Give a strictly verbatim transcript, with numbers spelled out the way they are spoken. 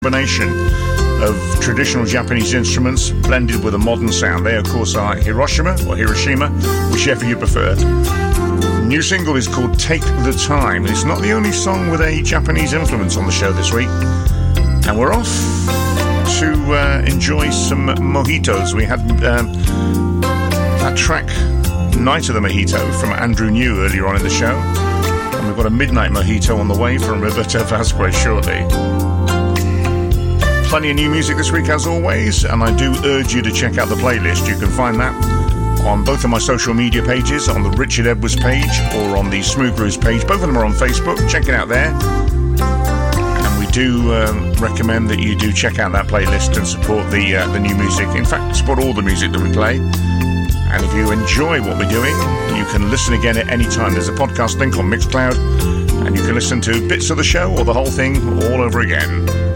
Combination of traditional Japanese instruments blended with a modern sound. They, of course, are Hiroshima or Hiroshima, whichever you prefer. New single is called Take the Time. It's not the only song with a Japanese influence on the show this week. And we're off to uh, enjoy some mojitos. We had um, that track, Night of the Mojito, from Andrew New earlier on in the show. And we've got a midnight mojito on the way from Roberto Vasquez shortly. Plenty of new music this week, as always, and I do urge you to check out the playlist. You can find that on both of my social media pages, on the Richard Edwards page or on the Smooth Grooves page. Both of them are on Facebook. Check it out there. And we do um, recommend that you do check out that playlist and support the uh, the new music. In fact, support all the music that we play. And if you enjoy what we're doing, you can listen again at any time. There's a podcast link on Mixcloud, and you can listen to bits of the show or the whole thing all over again.